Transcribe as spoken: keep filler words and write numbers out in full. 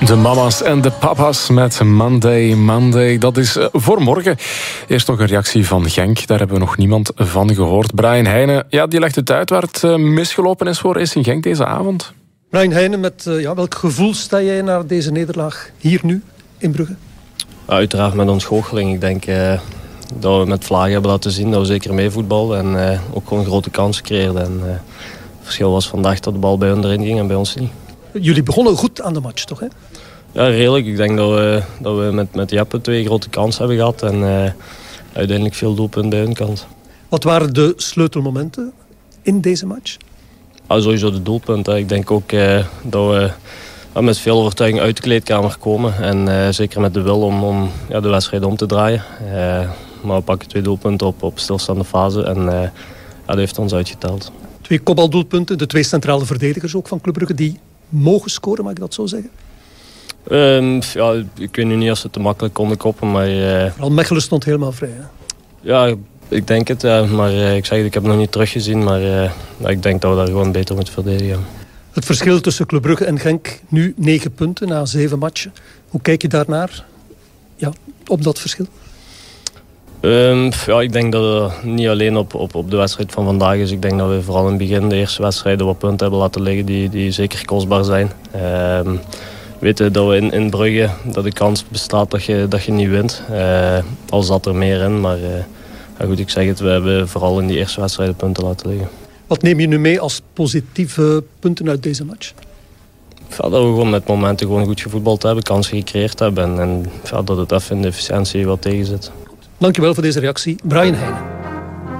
De mama's en de papa's met Monday, Monday. Dat is voor morgen. Eerst nog een reactie van Genk. Daar hebben we nog niemand van gehoord. Brian Heijnen, ja, die legt het uit waar het misgelopen is voor is in Genk deze avond. Brian Heijnen, met ja, welk gevoel sta jij naar deze nederlaag hier nu in Brugge? Uiteraard met ontgoocheling. Ik denk uh, dat we met vlagen hebben laten zien dat we zeker meevoetbalden en uh, ook gewoon grote kansen creëerden. En, uh, het verschil was vandaag dat de bal bij hun erin ging en bij ons niet. Jullie begonnen goed aan de match, toch? Hè? Ja, redelijk. Ik denk dat we, dat we met, met Jeppe twee grote kansen hebben gehad. En uh, uiteindelijk veel doelpunten bij hun kant. Wat waren de sleutelmomenten in deze match? Ja, sowieso de doelpunten. Ik denk ook uh, dat we ja, met veel overtuiging uit de kleedkamer komen. En uh, zeker met de wil om, om ja, de wedstrijd om te draaien. Uh, maar we pakken twee doelpunten op, op stilstaande fase. En uh, ja, dat heeft ons uitgeteld. Twee kopbaldoelpunten. De twee centrale verdedigers ook van Club Brugge die mogen scoren, mag ik dat zo zeggen? Um, ja, ik weet nu niet of ze te makkelijk konden koppen, maar... Uh... Vooral Mechelen stond helemaal vrij, hè? Ja, ik denk het, ja. Maar uh, ik zeg het, ik heb het nog niet teruggezien, maar uh, ik denk dat we daar gewoon beter moeten verdedigen. Het verschil tussen Club Brugge en Genk, nu negen punten na zeven matchen. Hoe kijk je daarnaar, ja, op dat verschil? Um, ja, ik denk dat het niet alleen op, op, op de wedstrijd van vandaag is. Ik denk dat we vooral in het begin, de eerste wedstrijden, wat punten hebben laten liggen die, die zeker kostbaar zijn. Um, weten dat we in, in Brugge, dat de kans bestaat dat je, dat je niet wint. Uh, al zat er meer in, maar uh, ja, goed, ik zeg het, we hebben vooral in die eerste wedstrijden punten laten liggen. Wat neem je nu mee als positieve punten uit deze match? Ja, dat we gewoon met momenten gewoon goed gevoetbald hebben, kansen gecreëerd hebben en, en ja, dat het even in de efficiëntie wat tegen zit. Dankjewel voor deze reactie, Brian Heijnen.